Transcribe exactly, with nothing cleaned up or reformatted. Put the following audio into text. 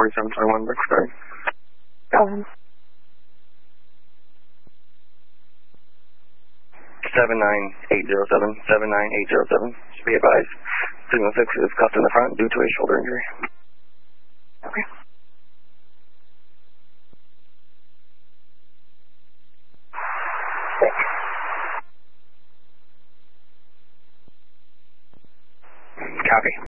forty-seven twenty-one, Brooksburg. Go ahead. seven nine eight zero seven, seven nine eight zero seven. Should be advised. Signal six is cuffed in the front due to a shoulder injury. Okay. Copy.